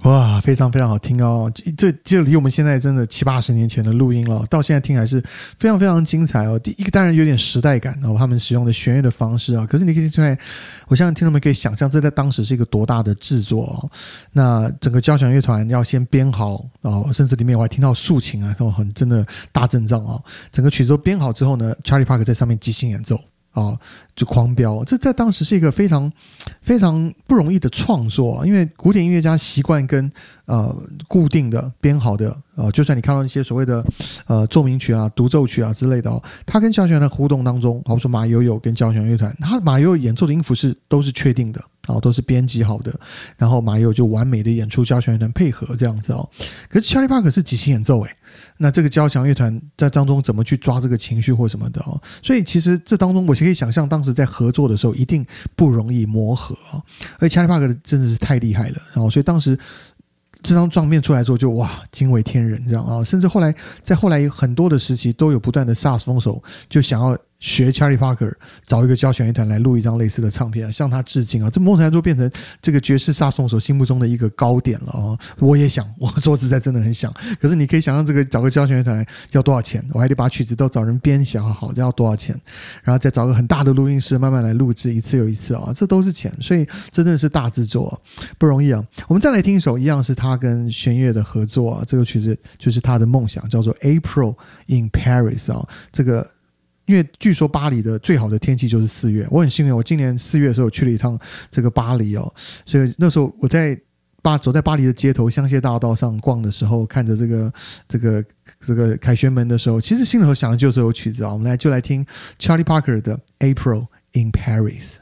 哇，非常非常好听哦！这离我们现在真的70-80年前的录音了，到现在听还是非常非常精彩哦。第一个当然有点时代感哦，他们使用的弦乐的方式啊，可是你可以听出来，我相信听众们可以想象，这在当时是一个多大的制作哦。那整个交响乐团要先编好哦，甚至里面我还听到竖琴啊，很真的大阵仗哦。整个曲子都编好之后呢 ，Charlie Parker 在上面即兴演奏。哦，就狂飙，这在当时是一个非常非常不容易的创作啊，因为古典音乐家习惯跟固定的编好的就算你看到一些所谓的奏鸣曲啊、独奏曲啊之类的哦，他跟交响乐团互动当中，好比说马友友跟交响乐团，他马友友演奏的音符都是确定的哦，都是编辑好的，然后马友友就完美的演出，交响乐团配合这样子哦。可是 Charlie Parker 是即兴演奏诶。那这个交响乐团在当中怎么去抓这个情绪或什么的哦？所以其实这当中我可以想象，当时在合作的时候一定不容易磨合啊。而且 Charlie Parker 真的是太厉害了，然后所以当时这张唱片出来之后就哇惊为天人这样啊，甚至后来很多的时期都有不断的萨克斯风手就想要学 Charlie Parker 找一个交响乐团来录一张类似的唱片向他致敬啊，这某种程度变成这个爵士萨克斯风手心目中的一个高点了啊。我也想，我说实在真的很想，可是你可以想象这个找个交响乐团要多少钱，我还得把曲子都找人编写好，这要多少钱，然后再找个很大的录音室慢慢来录制一次又一次啊，这都是钱，所以真的是大制作不容易啊。我们再来听一首一样是他跟弦乐的合作啊，这个曲子就是他的梦想，叫做 April in Paris 啊，这个因为据说巴黎的最好的天气就是4月，我很幸运，我今年4月的时候去了一趟这个巴黎哦，所以那时候我走在巴黎的街头香榭大道上逛的时候，看着这个凯旋门的时候，其实心里头想的就是这首曲子啊，我们就来听 Charlie Parker 的 April in Paris。